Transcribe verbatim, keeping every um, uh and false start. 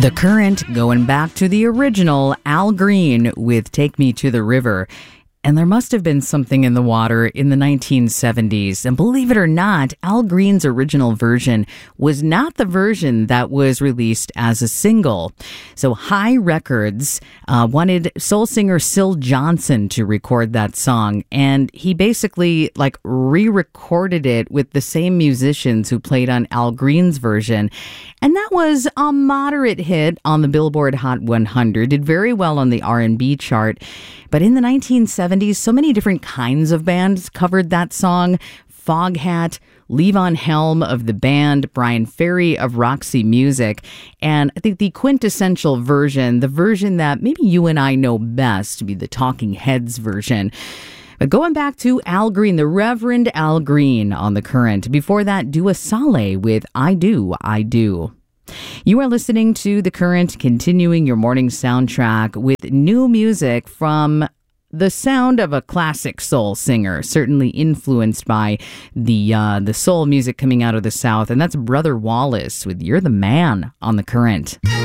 The Current, going back to the original Al Green with Take Me to the River. And there must have been something in the water in the nineteen seventies. And believe it or not, Al Green's original version was not the version that was released as a single. So High Records uh, wanted soul singer Syl Johnson to record that song. And he basically like re-recorded it with the same musicians who played on Al Green's version. And that was a moderate hit on the Billboard Hot one hundred. Did very well on the R and B chart. But in the nineteen seventies, so many different kinds of bands covered that song. Foghat, Levon Helm of the band, Brian Ferry of Roxy Music. And I think the quintessential version, the version that maybe you and I know best, to be the Talking Heads version. But going back to Al Green, the Reverend Al Green on The Current. Before that, Dua Saleh with I Do, I Do. You are listening to The Current, continuing your morning soundtrack with new music from the sound of a classic soul singer, certainly influenced by the uh, the soul music coming out of the South. And that's Brother Wallace with You're the Man on The Current.